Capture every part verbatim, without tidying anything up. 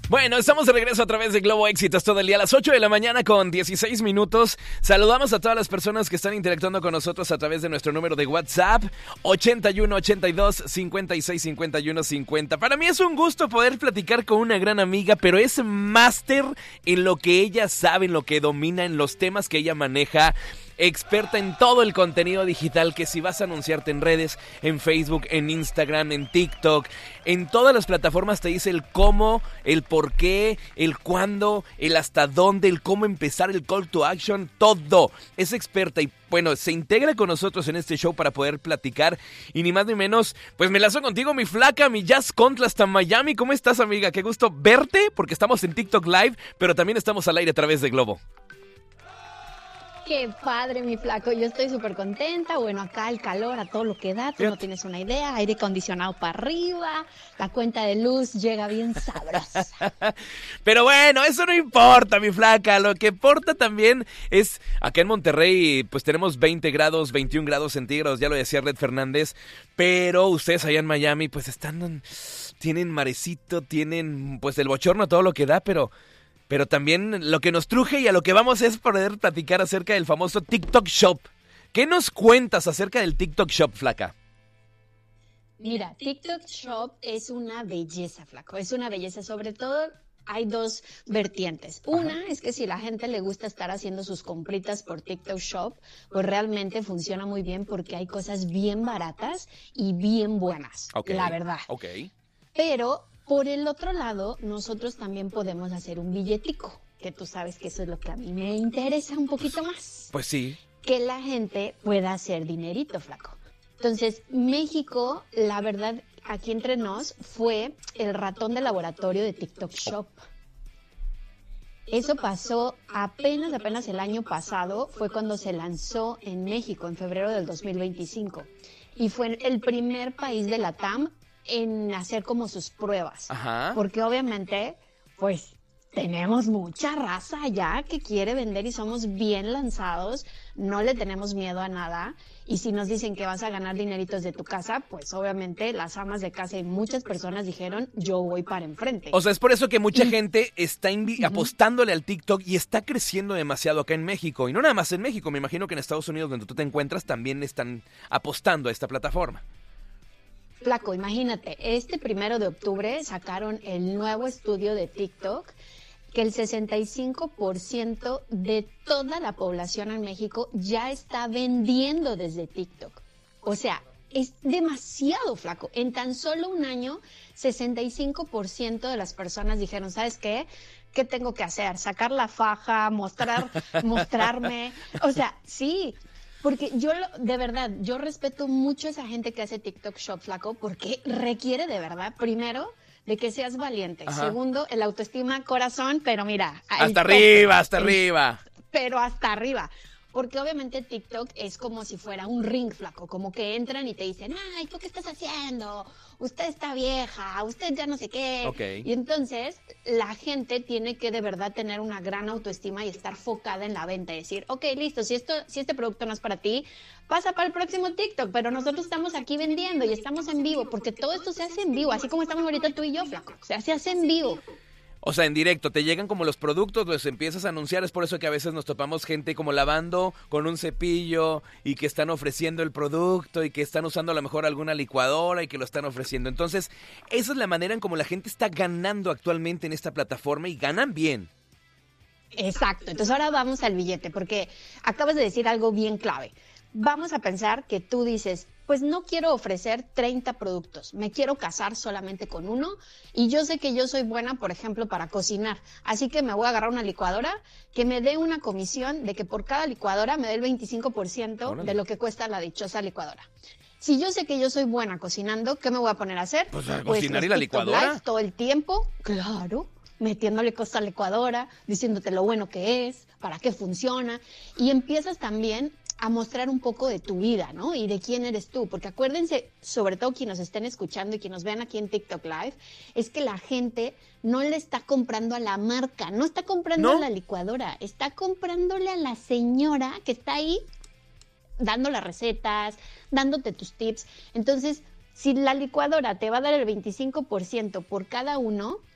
Bueno, estamos de regreso a través de Globo Éxitos todo el día a las ocho de la mañana con dieciséis minutos. Saludamos a todas las personas que están interactuando con nosotros a través de nuestro número de WhatsApp ochenta y uno, ochenta y dos, cincuenta y seis, cincuenta y uno, cincuenta. Para mí es un gusto poder platicar con una gran amiga, pero es máster en lo que ella sabe, en lo que domina, en los temas que ella maneja. Experta en todo el contenido digital, que si vas a anunciarte en redes, en Facebook, en Instagram, en TikTok, en todas las plataformas te dice el cómo, el por qué, el cuándo, el hasta dónde, el cómo empezar, el call to action, todo. Es experta y bueno, se integra con nosotros en este show para poder platicar y ni más ni menos, pues me lazo contigo, mi flaca, mi Jazz Contra hasta Miami. ¿Cómo estás, amiga? Qué gusto verte, porque estamos en TikTok Live, pero también estamos al aire a través de Globo. Qué padre, mi flaco. Yo estoy súper contenta. Bueno, acá el calor a todo lo que da. Tú no tienes una idea. Aire acondicionado para arriba. La cuenta de luz llega bien sabrosa. Pero bueno, eso no importa, mi flaca. Lo que importa también es, acá en Monterrey, pues tenemos veinte grados, veintiún grados centígrados. Ya lo decía Red Fernández. Pero ustedes allá en Miami, pues están, tienen marecito, tienen pues el bochorno, todo lo que da, pero... Pero también lo que nos truje y a lo que vamos es poder platicar acerca del famoso TikTok Shop. ¿Qué nos cuentas acerca del TikTok Shop, flaca? Mira, TikTok Shop es una belleza, flaco. Es una belleza. Sobre todo, hay dos vertientes. Una Ajá. es que si la gente le gusta estar haciendo sus compritas por TikTok Shop, pues realmente funciona muy bien porque hay cosas bien baratas y bien buenas, okay. la verdad. Ok. Pero... por el otro lado, nosotros también podemos hacer un billetico, que tú sabes que eso es lo que a mí me interesa un poquito más. Pues sí. Que la gente pueda hacer dinerito, flaco. Entonces, México, la verdad, aquí entre nos, fue el ratón de laboratorio de TikTok Shop. Eso pasó apenas, apenas el año pasado, fue cuando se lanzó en México, en febrero del dos mil veinticinco. Y fue el primer país de la T A M en hacer como sus pruebas. Ajá. Porque obviamente, pues, tenemos mucha raza allá que quiere vender y somos bien lanzados, no le tenemos miedo a nada. Y si nos dicen que vas a ganar dineritos de tu casa, pues obviamente las amas de casa y muchas personas dijeron, yo voy para enfrente. O sea, es por eso que mucha y... gente está invi- uh-huh. apostándole al TikTok y está creciendo demasiado acá en México. Y no nada más en México, me imagino que en Estados Unidos, donde tú te encuentras, también están apostando a esta plataforma. Flaco, imagínate, este primero de octubre sacaron el nuevo estudio de TikTok que el sesenta y cinco por ciento de toda la población en México ya está vendiendo desde TikTok. O sea, es demasiado, flaco. En tan solo un año, sesenta y cinco por ciento de las personas dijeron, ¿sabes qué? ¿Qué tengo que hacer? ¿Sacar la faja? ¿Mostrar, mostrarme? O sea, sí. Porque yo, de verdad, yo respeto mucho a esa gente que hace TikTok Shop, flaco, porque requiere de verdad, primero, de que seas valiente. Ajá. Segundo, el autoestima, corazón, pero mira. Hasta arriba, hasta el, arriba. Pero hasta arriba. Porque obviamente TikTok es como si fuera un ring, flaco, como que entran y te dicen, ay, ¿tú qué estás haciendo? Usted está vieja, usted ya no sé qué. Okay. Y entonces la gente tiene que de verdad tener una gran autoestima y estar focada en la venta. Decir, ok, listo, si, esto, si este producto no es para ti, pasa para el próximo TikTok, pero nosotros estamos aquí vendiendo y estamos en vivo, porque todo esto se hace en vivo, así como estamos ahorita tú y yo, flaco. O sea, se hace en vivo. O sea, en directo, te llegan como los productos, los empiezas a anunciar, es por eso que a veces nos topamos gente como lavando con un cepillo y que están ofreciendo el producto y que están usando a lo mejor alguna licuadora y que lo están ofreciendo. Entonces, esa es la manera en como la gente está ganando actualmente en esta plataforma y ganan bien. Exacto, entonces ahora vamos al billete, porque acabas de decir algo bien clave. Vamos a pensar que tú dices, pues no quiero ofrecer treinta productos, me quiero casar solamente con uno y yo sé que yo soy buena, por ejemplo, para cocinar, así que me voy a agarrar una licuadora que me dé una comisión de que por cada licuadora me dé el veinticinco por ciento de lo que cuesta la dichosa licuadora. Si yo sé que yo soy buena cocinando, ¿qué me voy a poner a hacer? Pues a pues cocinar y la TikTok licuadora. Live todo el tiempo, claro, metiéndole cosas a la licuadora, diciéndote lo bueno que es, para qué funciona, y empiezas también a mostrar un poco de tu vida, ¿no? Y de quién eres tú, porque acuérdense, sobre todo quienes nos estén escuchando y quienes nos vean aquí en TikTok Live, es que la gente no le está comprando a la marca, no está comprando ¿No? a la licuadora, está comprándole a la señora que está ahí dando las recetas, dándote tus tips. Entonces, si la licuadora te va a dar el veinticinco por ciento por cada uno,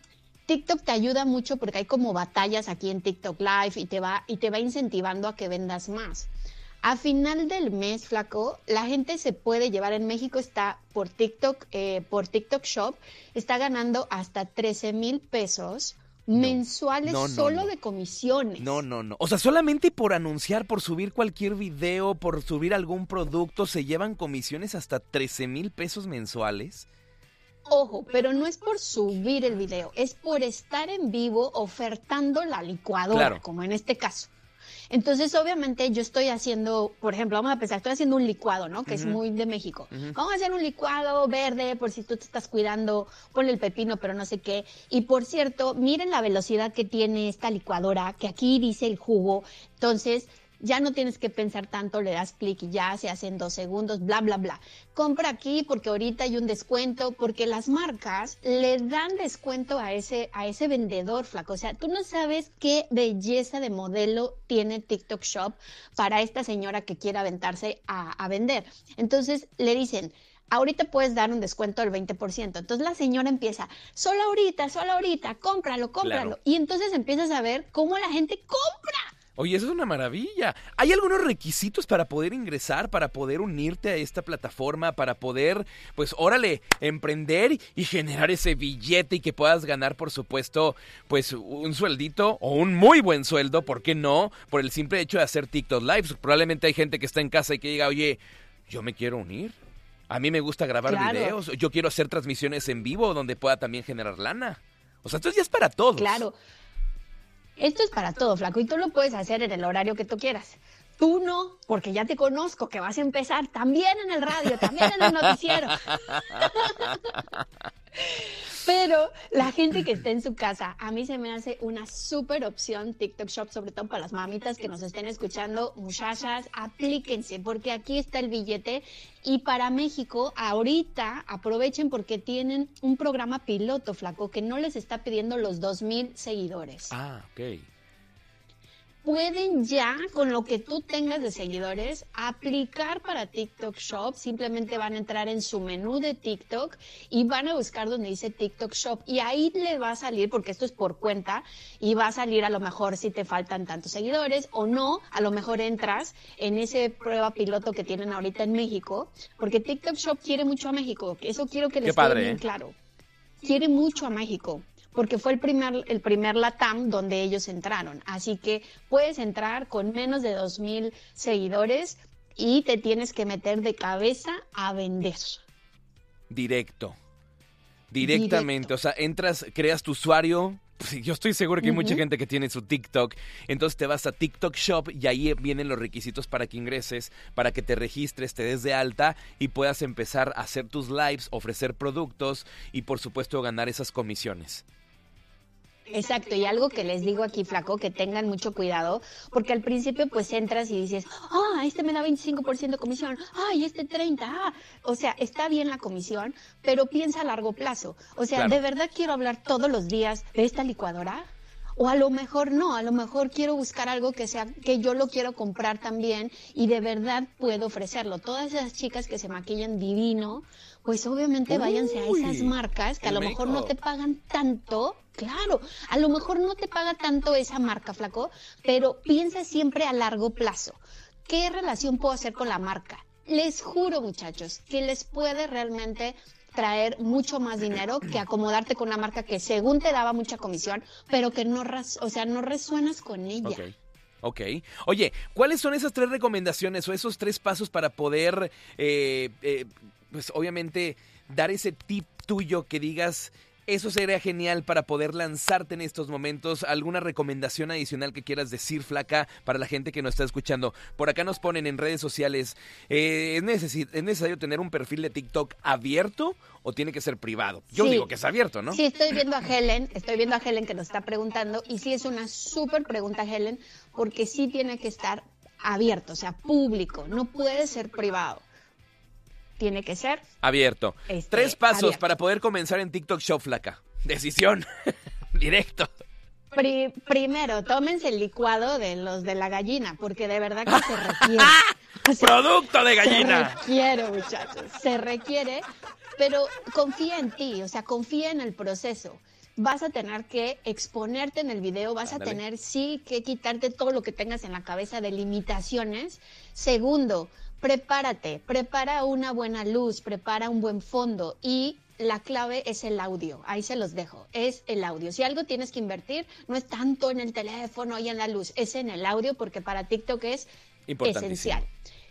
TikTok te ayuda mucho porque hay como batallas aquí en TikTok Live y te va, y te va incentivando a que vendas más. A final del mes, flaco, la gente se puede llevar, en México está por TikTok, eh, por TikTok Shop, está ganando hasta trece mil pesos no, mensuales no, no, solo no. de comisiones. No, no, no. O sea, solamente por anunciar, por subir cualquier video, por subir algún producto, se llevan comisiones hasta trece mil pesos mensuales. Ojo, pero no es por subir el video, es por estar en vivo ofertando la licuadora, claro. como en este caso. Entonces, obviamente, yo estoy haciendo, por ejemplo, vamos a pensar, estoy haciendo un licuado, ¿no? Que uh-huh. es muy de México. Uh-huh. Vamos a hacer un licuado verde por si tú te estás cuidando, ponle el pepino, pero no sé qué. Y, por cierto, miren la velocidad que tiene esta licuadora, que aquí dice el jugo. Entonces, ya no tienes que pensar tanto, le das clic y ya se hace en dos segundos, bla, bla, bla. Compra aquí porque ahorita hay un descuento, porque las marcas le dan descuento a ese, a ese vendedor, flaco. O sea, tú no sabes qué belleza de modelo tiene TikTok Shop para esta señora que quiera aventarse a, a vender. Entonces le dicen, ahorita puedes dar un descuento del veinte por ciento. Entonces la señora empieza, solo ahorita, solo ahorita, cómpralo, cómpralo. Claro. Y entonces empiezas a ver cómo la gente compra. Oye, eso es una maravilla. ¿Hay algunos requisitos para poder ingresar, para poder unirte a esta plataforma, para poder, pues, órale, emprender y generar ese billete y que puedas ganar, por supuesto, pues, un sueldito o un muy buen sueldo, ¿por qué no? Por el simple hecho de hacer TikTok Live. Probablemente hay gente que está en casa y que diga, oye, yo me quiero unir. A mí me gusta grabar claro. videos. Yo quiero hacer transmisiones en vivo donde pueda también generar lana. O sea, esto ya es para todos. Claro. Esto es para todo, flaco, y tú lo puedes hacer en el horario que tú quieras. Tú no, porque ya te conozco, que vas a empezar también en el radio, también en el noticiero. Pero la gente que está en su casa, a mí se me hace una súper opción TikTok Shop, sobre todo para las mamitas que nos estén escuchando, muchachas, aplíquense, porque aquí está el billete. Y para México, ahorita aprovechen porque tienen un programa piloto, flaco, que no les está pidiendo los dos mil seguidores. Ah, ok. Pueden ya, con lo que tú tengas de seguidores, aplicar para TikTok Shop. Simplemente van a entrar en su menú de TikTok y van a buscar donde dice TikTok Shop. Y ahí le va a salir, porque esto es por cuenta, y va a salir a lo mejor si te faltan tantos seguidores o no. A lo mejor entras en ese prueba piloto que tienen ahorita en México, porque TikTok Shop quiere mucho a México. Eso quiero que les quede bien claro. Quiere mucho a México, porque fue el primer, el primer LATAM donde ellos entraron. Así que puedes entrar con menos de dos mil seguidores y te tienes que meter de cabeza a vender. Directo. Directamente. Directo. O sea, entras, creas tu usuario. Pues yo estoy seguro que hay uh-huh. mucha gente que tiene su TikTok. Entonces te vas a TikTok Shop y ahí vienen los requisitos para que ingreses, para que te registres, te des de alta y puedas empezar a hacer tus lives, ofrecer productos y por supuesto ganar esas comisiones. Exacto, y algo que les digo aquí, flaco, que tengan mucho cuidado, porque al principio pues entras y dices, ah, este me da veinticinco por ciento de comisión, ay, este treinta, ah, o sea, está bien la comisión, pero piensa a largo plazo, o sea, claro. ¿de verdad quiero hablar todos los días de esta licuadora? O a lo mejor no, a lo mejor quiero buscar algo que sea, que yo lo quiero comprar también y de verdad puedo ofrecerlo. Todas esas chicas que se maquillan divino, pues obviamente Uy, váyanse a esas marcas que a lo mejor no te pagan tanto. Claro, a lo mejor no te paga tanto esa marca, flaco, pero piensa siempre a largo plazo. ¿Qué relación puedo hacer con la marca? Les juro, muchachos, que les puede realmente traer mucho más dinero que acomodarte con una marca que según te daba mucha comisión, pero que no, ras- o sea, no resuenas con ella. Okay. Ok. Oye, ¿cuáles son esas tres recomendaciones o esos tres pasos para poder, eh, eh, pues obviamente, dar ese tip tuyo que digas, eso sería genial para poder lanzarte en estos momentos? ¿Alguna recomendación adicional que quieras decir, flaca, para la gente que nos está escuchando? Por acá nos ponen en redes sociales, eh, ¿es, necesi- ¿es necesario tener un perfil de TikTok abierto o tiene que ser privado? Yo sí. digo que es abierto, ¿no? Sí, estoy viendo a Helen, estoy viendo a Helen que nos está preguntando, y sí es una súper pregunta, Helen, porque sí tiene que estar abierto, o sea, público, no puede ser privado. Tiene que ser abierto. Este, Tres pasos abierto. para poder comenzar en TikTok Shop, flaca. Decisión. Directo. Pri- primero, tómense el licuado de los de la gallina, porque de verdad que se requiere. O sea, ¡producto de gallina! Se requiere, muchachos. Se requiere pero confía en ti, o sea, confía en el proceso. Vas a tener que exponerte en el video, vas Ándale. a tener sí que quitarte todo lo que tengas en la cabeza de limitaciones. Segundo, prepárate, prepara una buena luz, prepara un buen fondo y la clave es el audio, ahí se los dejo, es el audio. Si algo tienes que invertir, no es tanto en el teléfono y en la luz, es en el audio porque para TikTok es esencial.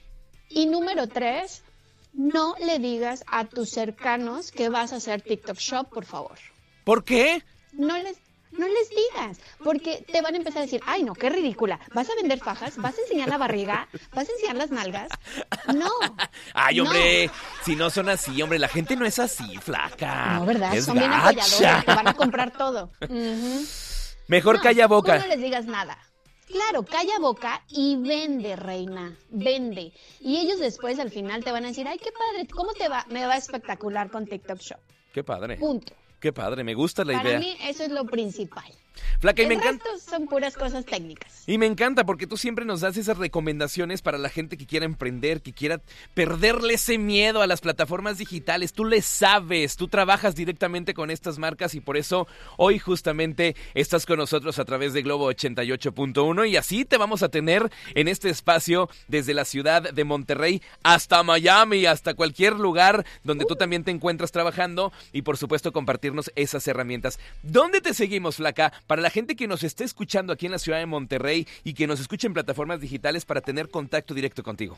Y número tres, no le digas a tus cercanos que vas a hacer TikTok Shop, por favor. ¿Por qué? No les... No les digas, porque te van a empezar a decir, ay no, qué ridícula, ¿vas a vender fajas? ¿Vas a enseñar la barriga? ¿Vas a enseñar las nalgas? No. Ay, hombre, no. Si no son así, hombre, la gente no es así, flaca. No, ¿verdad? Es son bien gacha. apoyadores, te van a comprar todo. Uh-huh. Mejor no, calla boca. Tú no les digas nada. Claro, calla boca y vende, reina, vende. Y ellos después al final te van a decir, ay, qué padre, ¿cómo te va? Me va espectacular con TikTok Shop. Qué padre. Punto. Qué padre, me gusta la Para idea. Para mí eso es lo principal. Flaca, y El me encanta. resto son puras cosas técnicas. Y me encanta porque tú siempre nos das esas recomendaciones para la gente que quiera emprender, que quiera perderle ese miedo a las plataformas digitales. Tú le sabes, tú trabajas directamente con estas marcas y por eso hoy justamente estás con nosotros a través de Globo ochenta y ocho punto uno y así te vamos a tener en este espacio desde la ciudad de Monterrey hasta Miami, hasta cualquier lugar donde tú también te encuentras trabajando y por supuesto compartirnos esas herramientas. ¿Dónde te seguimos, Flaca? Para la gente que nos esté escuchando aquí en la ciudad de Monterrey y que nos escuche en plataformas digitales para tener contacto directo contigo.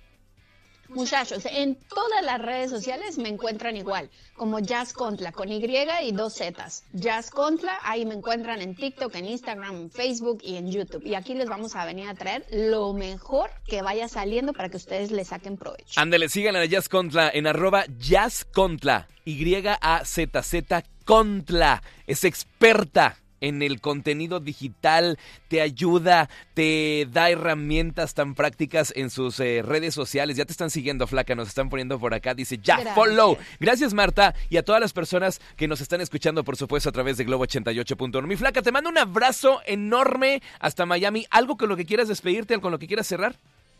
Muchachos, en todas las redes sociales me encuentran igual, como Jazz Contla, con Y y dos Zetas. Jazz Contla, ahí me encuentran en TikTok, en Instagram, en Facebook y en YouTube. Y aquí les vamos a venir a traer lo mejor que vaya saliendo para que ustedes le saquen provecho. Ándale, sigan a Jazz Contla en arroba Jazz Contla, Y A Z Z Contla. Es experta en el contenido digital, te ayuda, te da herramientas tan prácticas en sus eh, redes sociales. Ya te están siguiendo, Flaca, nos están poniendo por acá, dice ya, Gracias. follow. Gracias, Marta, y a todas las personas que nos están escuchando, por supuesto, a través de Globo ochenta y ocho punto uno. Mi Flaca, te mando un abrazo enorme hasta Miami. ¿Algo con lo que quieras despedirte, con lo que quieras cerrar?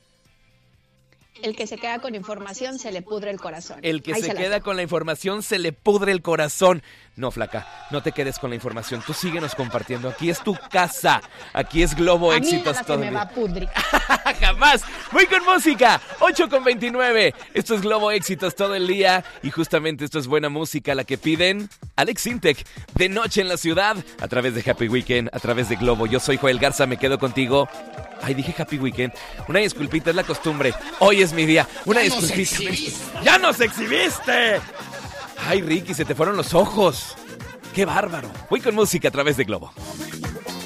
El que se queda con información se le pudre el corazón. El que Ahí se, se queda con la información se le pudre el corazón. No, Flaca, no te quedes con la información. Tú síguenos compartiendo. Aquí es tu casa. Aquí es Globo a Éxitos mí todo que me va a pudrir. Jamás. Voy con música. ocho con veintinueve. Esto es Globo Éxitos todo el día. Y justamente esto es buena música, la que piden Alex Intec. De noche en la ciudad. A través de Happy Weekend. A través de Globo. Yo soy Joel Garza. Me quedo contigo. Ay, dije Happy Weekend. Una disculpita, es la costumbre. Hoy es mi día. Una ya disculpita. Nos ¡Ya nos exhibiste! Ay, Ricky, se te fueron los ojos. ¡Qué bárbaro! Voy con música a través de Globo.